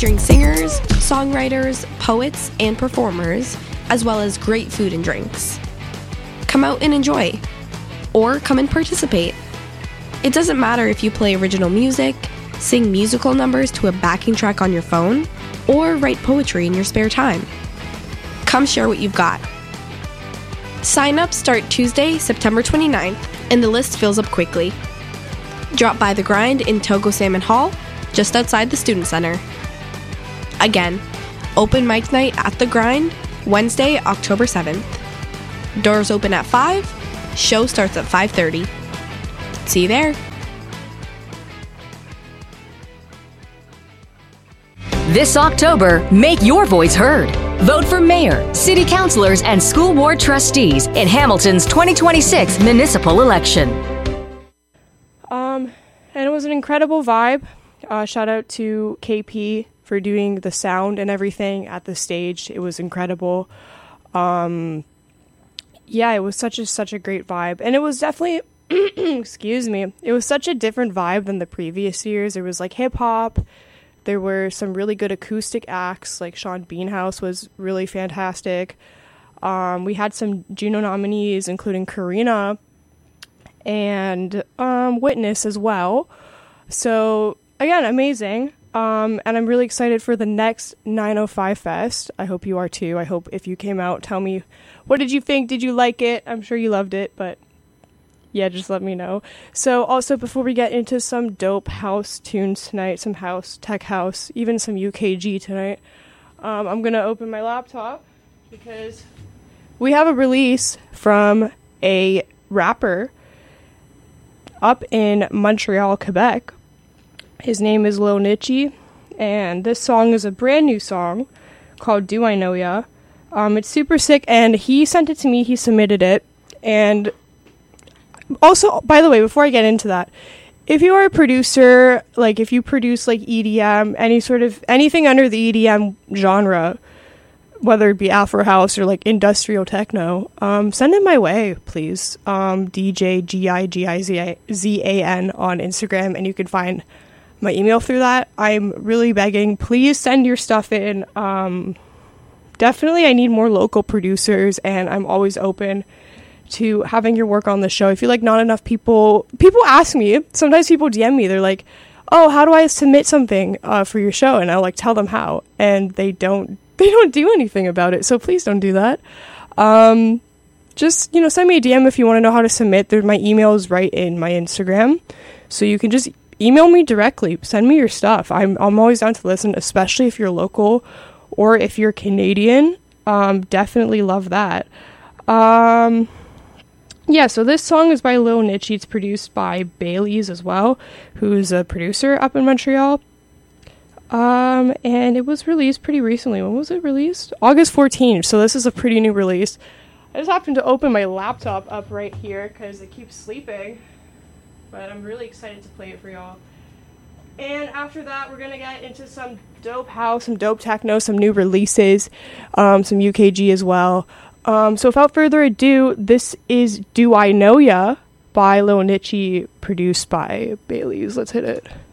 featuring singers, songwriters, poets, and performers, as well as great food and drinks. Come out and enjoy, or come and participate. It doesn't matter if you play original music, sing musical numbers to a backing track on your phone, or write poetry in your spare time. Come share what you've got. Sign-ups start Tuesday, September 29th, and the list fills up quickly. Drop by The Grind in Togo Salmon Hall, just outside the Student Center. Again, open mic night at The Grind, Wednesday, October 7th. Doors open at 5, show starts at 5:30. See you there. This October, make your voice heard. Vote for mayor, city councilors, and school board trustees in Hamilton's 2026 municipal election. And it was an incredible vibe. Shout out to KP for doing the sound and everything at the stage. It was incredible. It was such a great vibe. And it was definitely, excuse me, it was such a different vibe than the previous years. There was like hip hop. There were some really good acoustic acts, like Sean Beanhouse was really fantastic. We had some Juno nominees, including Karina and Witness as well. So, again, amazing. And I'm really excited for the next 905 Fest. I hope you are too. I hope if you came out, tell me, what did you think? Did you like it? I'm sure you loved it, but yeah, just let me know. So also, before we get into some dope house tunes tonight, some house, tech house, even some UKG tonight, I'm going to open my laptop because we have a release from a rapper up in Montreal, Quebec. His name is Lil Nichi, and this song is a brand new song called Do I Know Ya. It's super sick, and he sent it to me, he submitted it, and also, by the way, before I get into that, if you are a producer, like if you produce like EDM, anything under the EDM genre, whether it be Afro House or like industrial techno, send it my way, please. DJ GIGIZAN on Instagram, and you can find my email through that. I'm really begging, please send your stuff in. Definitely, I need more local producers, and I'm always open to having your work on the show. I feel like not enough people ask me, sometimes people DM me, they're like, oh, how do I submit something for your show? And I'll like tell them how, and they don't do anything about it. So please don't do that. Just, send me a DM if you want to know how to submit. My email is right in my Instagram, so you can just email me directly. Send me your stuff. I'm always down to listen, especially if you're local or if you're Canadian. Definitely love that. So this song is by Lil Nichi. It's produced by Bailey's as well, who's a producer up in Montreal. And it was released pretty recently. When was it released? August 14th, so this is a pretty new release. I just happened to open my laptop up right here because it keeps sleeping, but I'm really excited to play it for y'all. And after that, we're going to get into some dope house, some dope techno, some new releases, some UKG as well. So without further ado, this is Do I Know Ya by Lil Nichi, produced by Bailey's. Let's hit it.